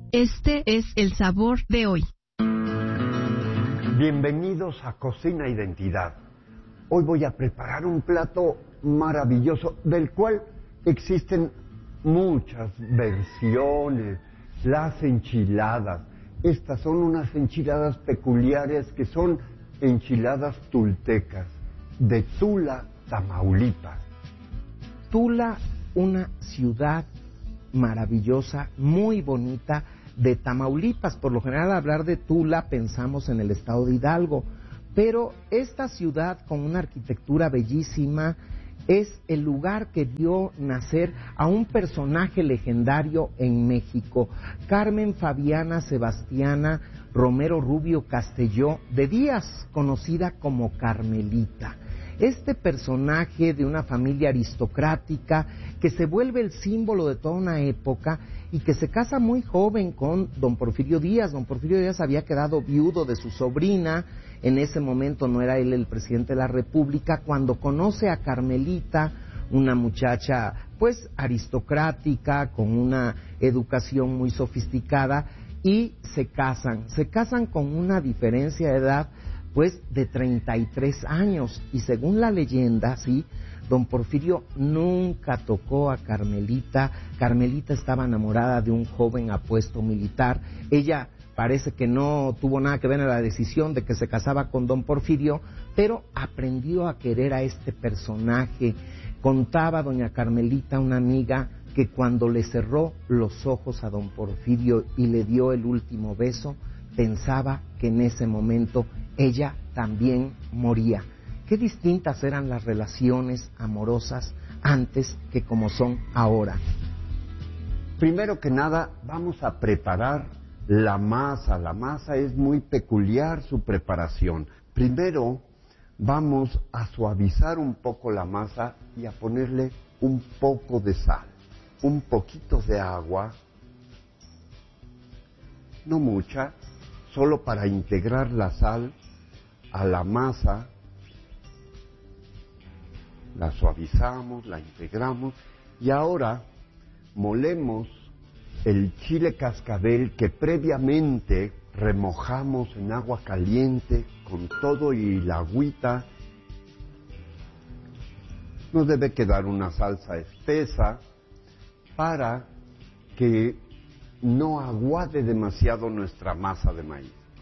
Este es el sabor de hoy. Bienvenidos a Cocina Identidad. Hoy voy a preparar un plato maravilloso del cual existen muchas versiones. Las enchiladas. Estas son unas enchiladas peculiares que son enchiladas tultecas de Tula, Tamaulipas. Tula, una ciudad maravillosa, muy bonita, de Tamaulipas. Por lo general, al hablar de Tula pensamos en el estado de Hidalgo, pero esta ciudad con una arquitectura bellísima es el lugar que dio nacer a un personaje legendario en México, Carmen Fabiana Sebastiana Romero Rubio Castelló de Díaz, conocida como Carmelita. Este personaje de una familia aristocrática que se vuelve el símbolo de toda una época y que se casa muy joven con don Porfirio Díaz. Don Porfirio Díaz había quedado viudo de su sobrina, en ese momento no era él el presidente de la República, cuando conoce a Carmelita, una muchacha pues aristocrática, con una educación muy sofisticada, y se casan con una diferencia de edad pues de 33 años, y según la leyenda, sí, don Porfirio nunca tocó a Carmelita. Carmelita estaba enamorada de un joven apuesto militar. Ella parece que no tuvo nada que ver en la decisión de que se casaba con don Porfirio, pero aprendió a querer a este personaje. Contaba doña Carmelita, una amiga, que cuando le cerró los ojos a don Porfirio y le dio el último beso, pensaba que en ese momento ella también moría. Qué distintas eran las relaciones amorosas antes que como son ahora. Primero que nada, vamos a preparar la masa. La masa es muy peculiar su preparación. Primero vamos a suavizar un poco la masa y a ponerle un poco de sal, un poquito de agua, no mucha, solo para integrar la sal a la masa. La suavizamos, la integramos y ahora molemos el chile cascabel que previamente remojamos en agua caliente con todo y la agüita. Nos debe quedar una salsa espesa para que no aguade demasiado nuestra masa de maíz.